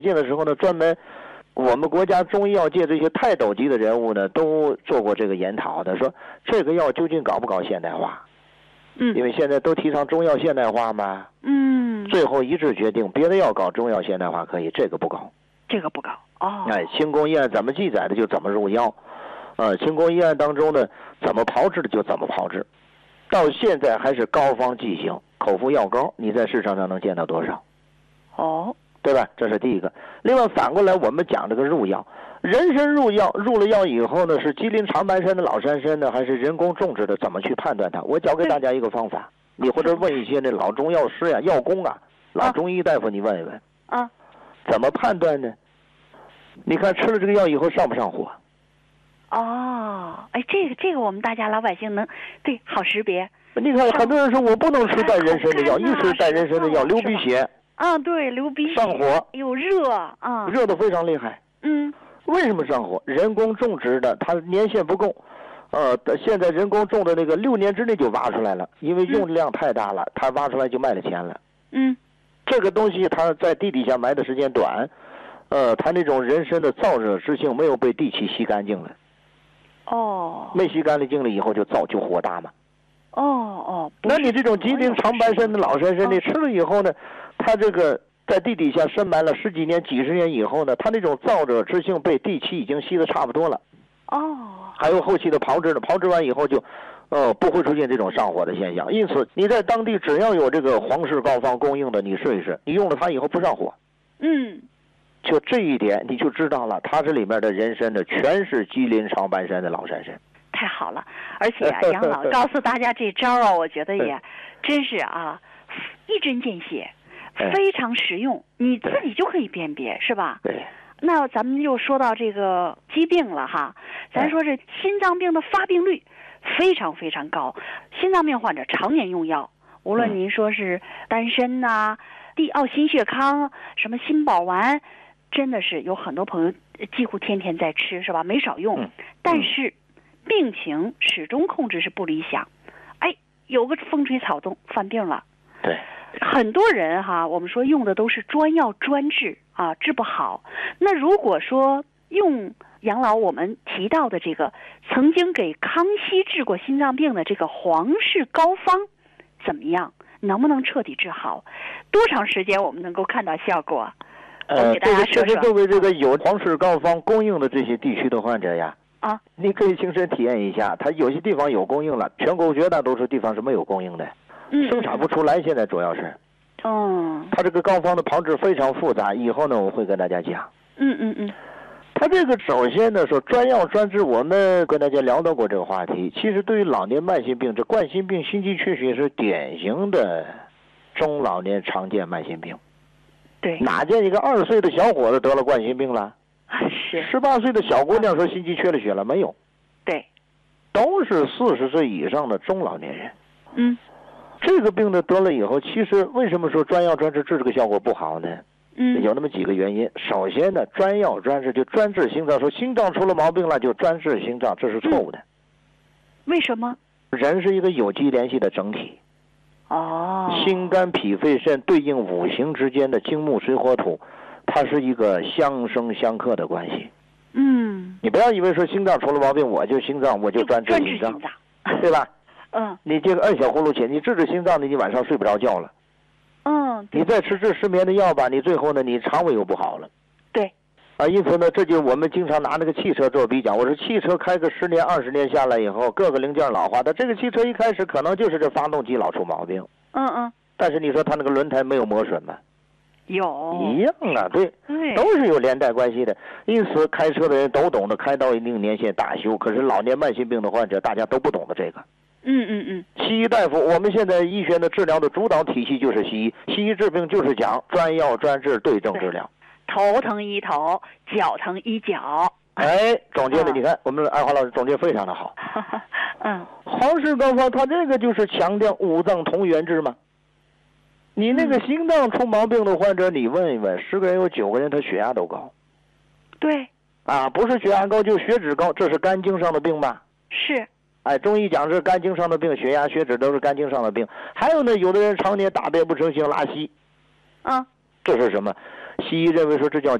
进的时候呢，专门我们国家中医药界这些泰斗级的人物呢，都做过这个研讨的，说这个药究竟搞不搞现代化？因为现在都提倡中药现代化嘛。最后一致决定，别的药搞，中药现代化可以，这个不搞。 这个不搞哦。 清宫医案怎么记载的就怎么入药，清宫医案当中呢，怎么炮制的就怎么炮制，到现在还是膏方剂型，口服药膏，你在市场上能见到多少？对吧？这是第一个。另外反过来，我们讲这个入药，人参入药，入了药以后呢，是吉林长白山的老山参呢，还是人工种植的？怎么去判断它？我教给大家一个方法，你或者问一些那老中药师呀、药工啊、老中医大夫，你问一问怎么判断呢？你看吃了这个药以后上不上火？ 这个我们大家老百姓能对好识别。 你看很多人说我不能吃带人参的药，一吃带人参的药流鼻血。 对，流鼻血， 上火， 有热热得非常厉害。为什么上火？人工种植的，它年限不够，现在人工种的那个6年之内就挖出来了，因为用量太大了，它挖出来就卖了钱了。这个东西它在地底下埋的时间短，它那种人参的燥热之性没有被地气吸干净了。没吸干净了以后就燥，就火大嘛。那你这种吉林长白山的老山参，你吃了以后呢，它这个在地底下深埋了10几年、几十年以后呢，它那种燥热之性被地气已经吸得差不多了。还有后期的炮制呢，炮制完以后就，不会出现这种上火的现象。因此你在当地只要有这个皇氏膏方供应的，你试一试，你用了它以后不上火。就这一点你就知道了，它这里面的人参的全是吉林长白山的老山参。 太好了，而且杨老告诉大家这招我觉得也真是一针见血，非常实用，你自己就可以辨别，是吧？ 对。 那咱们又说到这个疾病了哈，咱说这心脏病的发病率非常非常高，心脏病患者常年用药，无论您说是丹参地奥心血康、什么心保丸，真的是有很多朋友几乎天天在吃，是吧？没少用，但是病情始终控制是不理想。有个风吹草动犯病了。 对。 很多人我们说用的都是专药专治治不好。那如果说用杨老我们提到的这个曾经给康熙治过心脏病的这个皇氏膏方怎么样？能不能彻底治好？多长时间我们能够看到效果？给大家说说。 作为这个有皇氏膏方供应的这些地区的患者呀，你可以亲身体验一下，它有些地方有供应了，全国绝大多数地方是没有供应的。生产不出来，现在主要是。它这个膏方的炮制非常复杂，以后呢我会跟大家讲。它这个首先呢说专药专治，我们跟大家聊到过这个话题。其实对于老年慢性病，这冠心病、心肌缺血是典型的中老年常见慢性病。 对。 哪见一个20岁的小伙子得了冠心病了？ 是。 18岁的小姑娘说心肌缺了血了没有？ 对。 都是40岁以上的中老年人。这个病呢得了以后，其实为什么说专药专治治这个效果不好呢？有那么几个原因。首先呢，专药专治就专治心脏，说心脏出了毛病了就专治心脏，这是错误的。 为什么？ 人是一个有机联系的整体。心肝脾肺肾对应5行之间的金木水火土，它是一个相生相克的关系。你不要以为说心脏出了毛病我就专治心脏，对吧？你这个按小葫芦钱，你治心脏的，你晚上睡不着觉了。你再吃治失眠的药吧，你最后呢，你肠胃又不好了。 对。 因此呢，这就是我们经常拿那个汽车做比较。我说汽车开个10年20年下来以后，各个零件老化的，这个汽车一开始可能就是这发动机老出毛病。但是你说它那个轮胎没有磨损吗？ 有。 一样对，都是有连带关系的。因此开车的人都懂得开到一定年限大修，可是老年慢性病的患者大家都不懂得这个。西医大夫，我们现在医学的治疗的主导体系就是西医，西医治病就是讲专药专治对症治疗。 头疼医头，脚疼医脚。 总结的你看，我们的爱华老师总结非常的好。皇氏膏方他这个就是强调五脏同源治嘛。你那个心脏出毛病的患者，你问一问，10个人有9个人他血压都高。 对。 不是血压高就血脂高，这是肝经上的病吧？ 是。 中医讲是肝经上的病，血压血脂都是肝经上的病。还有呢，有的人常年大便不成形拉稀。这是什么？ 西医认为说这叫